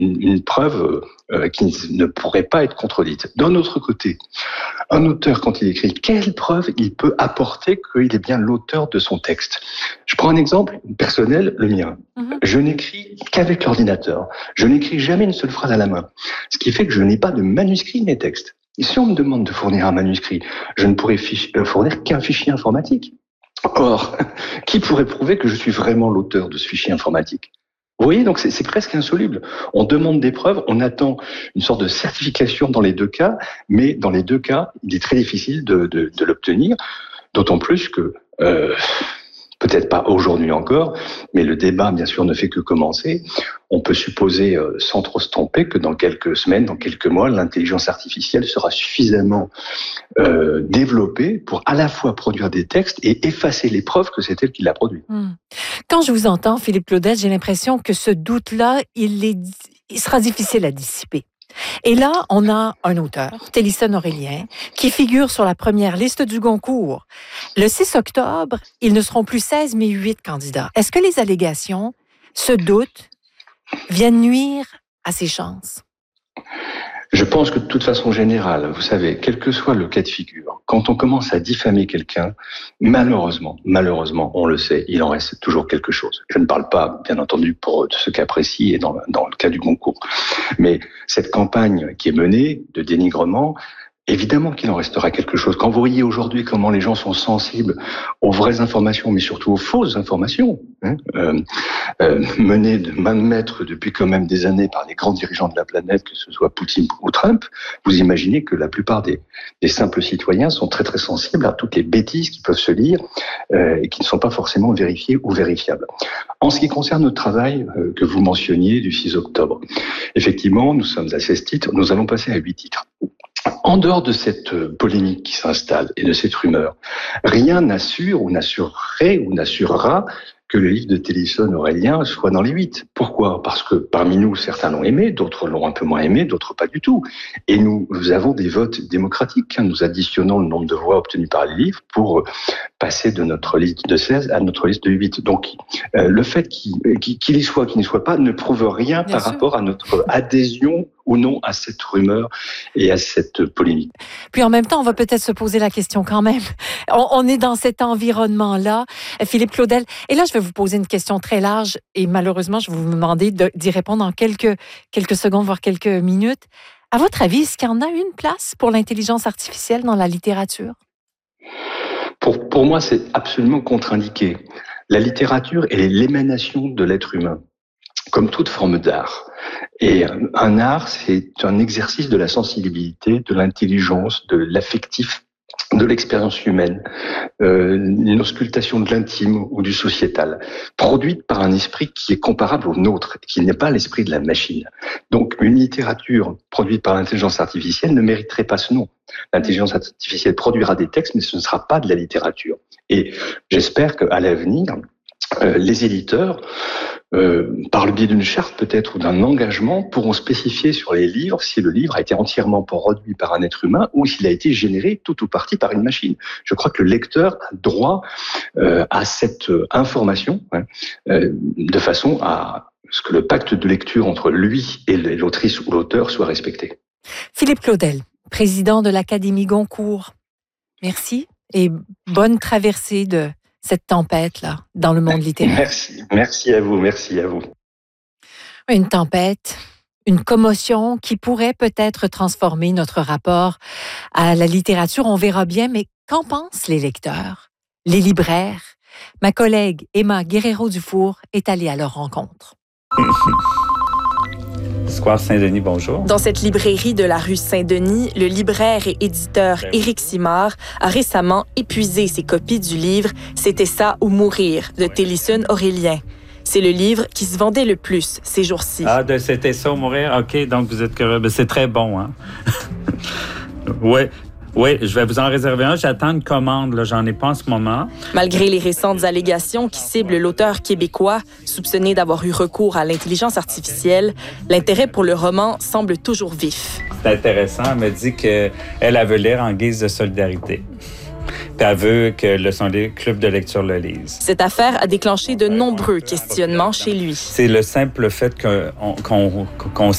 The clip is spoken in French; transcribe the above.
une preuve qui ne pourrait pas être contredite. D'un autre côté, un auteur, quand il écrit, quelle preuve il peut apporter qu'il est bien l'auteur de son texte? Je prends un exemple personnel, le mien. Je n'écris qu'avec l'ordinateur. Je n'écris jamais une seule phrase à la main. Ce qui fait que je n'ai pas de manuscrit de mes textes. Et si on me demande de fournir un manuscrit, je ne pourrais fournir qu'un fichier informatique. Or, qui pourrait prouver que je suis vraiment l'auteur de ce fichier informatique? Vous voyez, donc c'est presque insoluble. On demande des preuves, on attend une sorte de certification dans les deux cas, mais dans les deux cas, il est très difficile de l'obtenir, d'autant plus que, peut-être pas aujourd'hui encore, mais le débat, bien sûr, ne fait que commencer. On peut supposer, sans trop se tromper, que dans quelques semaines, dans quelques mois, l'intelligence artificielle sera suffisamment développée pour à la fois produire des textes et effacer les preuves que c'est elle qui l'a produit. Quand je vous entends, Philippe Claudel, j'ai l'impression que ce doute-là, il sera difficile à dissiper. Et là, on a un auteur, Télison Aurélien, qui figure sur la première liste du Goncourt. Le 6 octobre, ils ne seront plus 16, mais 8 candidats. Est-ce que les allégations, ce doute, viennent nuire à ses chances? Je pense que de toute façon générale, vous savez, quel que soit le cas de figure, quand on commence à diffamer quelqu'un, malheureusement, on le sait, il en reste toujours quelque chose. Je ne parle pas, bien entendu, pour ce cas précis et dans le cas du Goncourt. Mais cette campagne qui est menée de dénigrement, évidemment qu'il en restera quelque chose. Quand vous voyez aujourd'hui comment les gens sont sensibles aux vraies informations, mais surtout aux fausses informations, menées de main de maître depuis quand même des années par les grands dirigeants de la planète, que ce soit Poutine ou Trump, vous imaginez que la plupart des simples citoyens sont très très sensibles à toutes les bêtises qui peuvent se lire et qui ne sont pas forcément vérifiées ou vérifiables. En ce qui concerne notre travail que vous mentionniez du 6 octobre, effectivement, nous sommes à 16 titres, nous allons passer à 8 titres. En dehors de cette polémique qui s'installe et de cette rumeur, rien n'assure ou n'assurerait ou n'assurera que le livre de Télison Aurélien soit dans les 8. Pourquoi? Parce que parmi nous, certains l'ont aimé, d'autres l'ont un peu moins aimé, d'autres pas du tout. Et nous avons des votes démocratiques. Nous additionnons le nombre de voix obtenues par les livres pour passer de notre liste de 16 à notre liste de 8. Donc, le fait qu'il y soit, qu'il n'y soit pas, ne prouve rien par rapport à notre adhésion ou non à cette rumeur et à cette polémique. Puis en même temps, on va peut-être se poser la question quand même. On est dans cet environnement-là, Philippe Claudel. Et là, je vais vous poser une question très large et malheureusement, je vais vous demander d'y répondre en quelques secondes, voire quelques minutes. À votre avis, est-ce qu'il y en a une place pour l'intelligence artificielle dans la littérature? Pour moi, c'est absolument contre-indiqué. La littérature, elle est l'émanation de l'être humain, comme toute forme d'art. Et un art, c'est un exercice de la sensibilité, de l'intelligence, de l'affectif, de l'expérience humaine, une auscultation de l'intime ou du sociétal, produite par un esprit qui est comparable au nôtre, qui n'est pas l'esprit de la machine. Donc, une littérature produite par l'intelligence artificielle ne mériterait pas ce nom. L'intelligence artificielle produira des textes, mais ce ne sera pas de la littérature. Et j'espère qu'à l'avenir, les éditeurs, par le biais d'une charte peut-être ou d'un engagement, pourront spécifier sur les livres si le livre a été entièrement produit par un être humain ou s'il a été généré tout ou partie par une machine. Je crois que le lecteur a droit à cette information de façon à ce que le pacte de lecture entre lui et l'autrice ou l'auteur soit respecté. Philippe Claudel, président de l'Académie Goncourt, merci et bonne traversée de cette tempête-là dans le monde littéraire. Merci à vous. Une tempête, une commotion qui pourrait peut-être transformer notre rapport à la littérature. On verra bien, mais qu'en pensent les lecteurs, les libraires? Ma collègue Emma Guerrero-Dufour est allée à leur rencontre. Square Saint-Denis, bonjour. Dans cette librairie de la rue Saint-Denis, le libraire et éditeur Éric Simard a récemment épuisé ses copies du livre « C'était ça ou mourir » de Télison Aurélien. C'est le livre qui se vendait le plus ces jours-ci. Ah, de C'était ça ou mourir? OK, donc vous êtes... C'est très bon, hein? Oui, je vais vous en réserver un. J'attends une commande, là. J'en ai pas en ce moment. Malgré les récentes allégations qui ciblent l'auteur québécois, soupçonné d'avoir eu recours à l'intelligence artificielle, l'intérêt pour le roman semble toujours vif. C'est intéressant. Elle me dit qu'elle veut lire en guise de solidarité. Puis elle veut que son club de lecture le lise. Cette affaire a déclenché de nombreux questionnements chez lui. C'est le simple fait qu'on